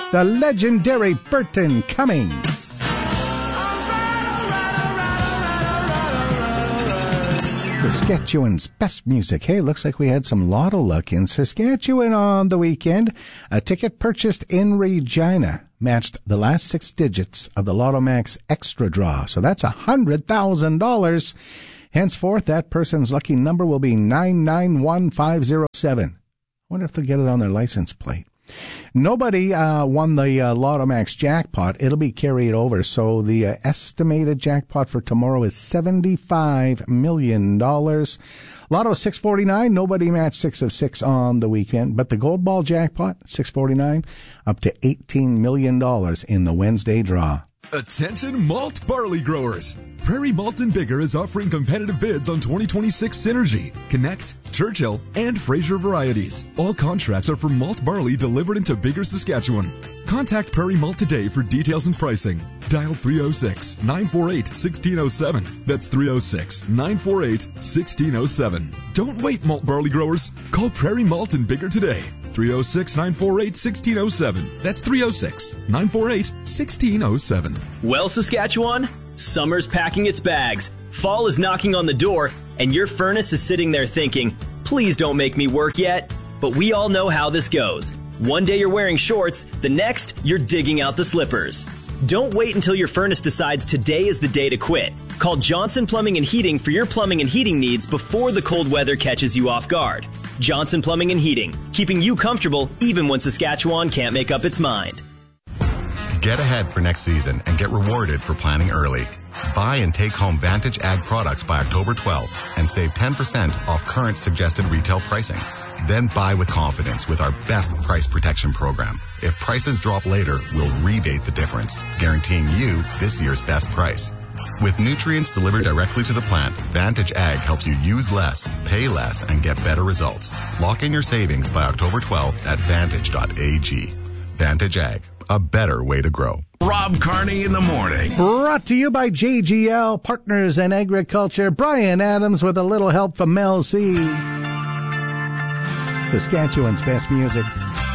the legendary Burton Cummings. Saskatchewan's best music. Hey, looks like we had some lotto luck in Saskatchewan on the weekend. A ticket purchased in Regina matched the last 6 digits of the Lotto Max Extra Draw. So that's $100,000. Henceforth, that person's lucky number will be 991507. I wonder if they'll get it on their license plate. Nobody won the Lotto Max jackpot. It'll be carried over. So the estimated jackpot for tomorrow is $75 million. Lotto 649, nobody matched 6 of 6 on the weekend. But the Gold Ball jackpot, 649, up to $18 million in the Wednesday draw. Attention malt barley growers. Prairie Malt and Bigger is offering competitive bids on 2026 Synergy, Connect, Churchill, and Fraser varieties. All contracts are for malt barley delivered into Bigger, Saskatchewan. Contact Prairie Malt today for details and pricing. Dial 306-948-1607. That's 306-948-1607. Don't wait, malt barley growers. Call Prairie Malt and Bigger today. 306-948-1607. That's 306-948-1607. Well, Saskatchewan, summer's packing its bags, fall is knocking on the door, and your furnace is sitting there thinking, please don't make me work yet. But we all know how this goes. One day you're wearing shorts, the next you're digging out the slippers. Don't wait until your furnace decides today is the day to quit. Call Johnson Plumbing and Heating for your plumbing and heating needs before the cold weather catches you off guard. Johnson Plumbing and Heating, keeping you comfortable even when Saskatchewan can't make up its mind. Get ahead for next season and get rewarded for planning early. Buy and take home Vantage Ag products by October 12th and save 10% off current suggested retail pricing. Then buy with confidence with our best price protection program. If prices drop later, we'll rebate the difference, guaranteeing you this year's best price. With nutrients delivered directly to the plant, Vantage Ag helps you use less, pay less, and get better results. Lock in your savings by October 12th at vantage.ag. Vantage Ag, a better way to grow. Rob Carney in the morning. Brought to you by JGL Partners in Agriculture. Brian Adams with a little help from Mel C. Saskatchewan's best music.